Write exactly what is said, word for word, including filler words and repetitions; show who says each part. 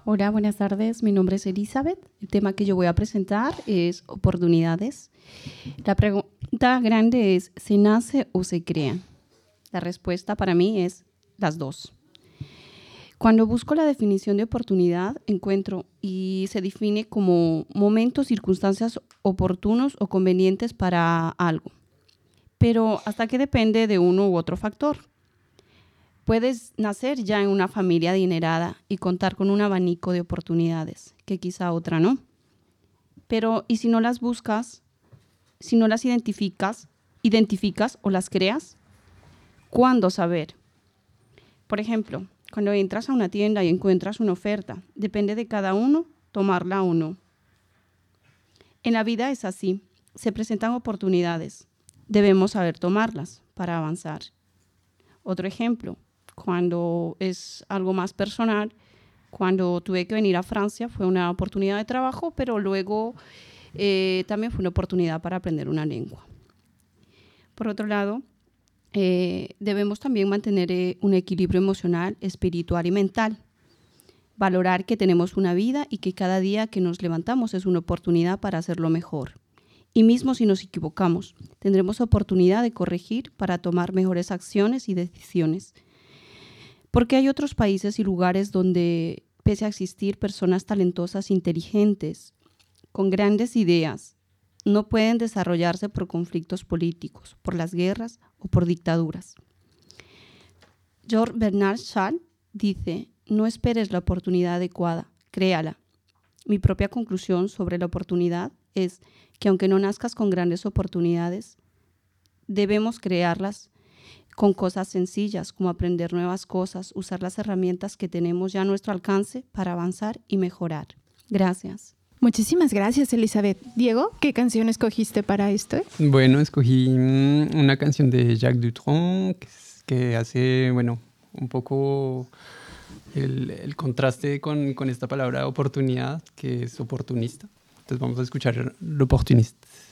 Speaker 1: Hola, buenas tardes. Mi nombre es Elizabeth. El tema que yo voy a presentar es oportunidades. La pregunta grande es, ¿se nace o se crea? La respuesta para mí es las dos. Cuando busco la definición de oportunidad, encuentro y se define como momentos, circunstancias oportunos o convenientes para algo. Pero ¿hasta qué depende de uno u otro factor? Puedes nacer ya en una familia adinerada y contar con un abanico de oportunidades, que quizá otra no. Pero, ¿y si no las buscas, si no las identificas, identificas o las creas? ¿Cuándo saber? Por ejemplo, cuando entras a una tienda y encuentras una oferta, depende de cada uno tomarla o no. En la vida es así, se presentan oportunidades, debemos saber tomarlas para avanzar. Otro ejemplo, cuando es algo más personal, cuando tuve que venir a Francia fue una oportunidad de trabajo, pero luego eh, también fue una oportunidad para aprender una lengua. Por otro lado, eh, debemos también mantener eh, un equilibrio emocional, espiritual y mental. Valorar que tenemos una vida y que cada día que nos levantamos es una oportunidad para hacerlo mejor. Y mismo si nos equivocamos, tendremos oportunidad de corregir para tomar mejores acciones y decisiones. Porque hay otros países y lugares donde, pese a existir personas talentosas, inteligentes, con grandes ideas, no pueden desarrollarse por conflictos políticos, por las guerras o por dictaduras. George Bernard Shaw dice, no esperes la oportunidad adecuada, créala. Mi propia conclusión sobre la oportunidad es que aunque no nazcas con grandes oportunidades, debemos crearlas con cosas sencillas, como aprender nuevas cosas, usar las herramientas que tenemos ya a nuestro alcance para avanzar y mejorar. Gracias.
Speaker 2: Muchísimas gracias, Elizabeth. Diego, ¿qué canción escogiste para esto?
Speaker 3: Bueno, escogí una canción de Jacques Dutronc que, que hace, bueno, un poco el, el contraste con, con esta palabra oportunidad, que es oportunista. Entonces vamos a escuchar l'opportuniste.